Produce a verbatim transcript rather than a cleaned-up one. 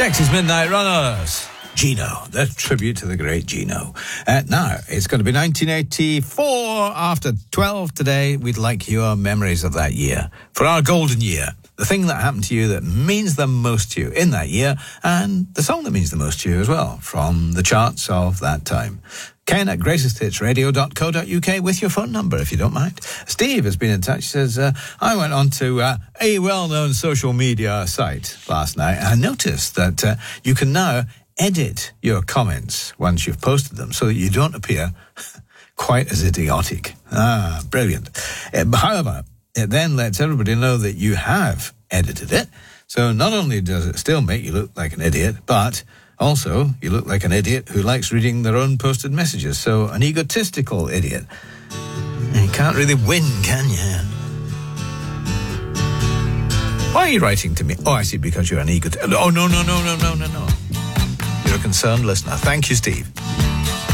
Dexys Midnight Runners. Gino, the tribute to the great Gino. Uh, now, it's going to be nineteen eighty-four. After twelve today, we'd like your memories of that year. For our golden year, the thing that happened to you that means the most to you in that year, and the song that means the most to you as well, from the charts of that time. Ken at greatest hits radio dot co dot uk with your phone number, if you don't mind. Steve has been in touch. He says, uh, I went on to uh, a well-known social media site last night and I noticed that uh, you can now edit your comments once you've posted them so that you don't appear quite as idiotic. Ah, brilliant. Uh, however, it then lets everybody know that you have edited it. So not only does it still make you look like an idiot, but also you look like an idiot who likes reading their own posted messages. So an egotistical idiot. You can't really win, can you? Why are you writing to me? Oh, I see, because you're an egotist. Oh, no, no, no, no, no, no, no. You're a concerned listener. Thank you, Steve.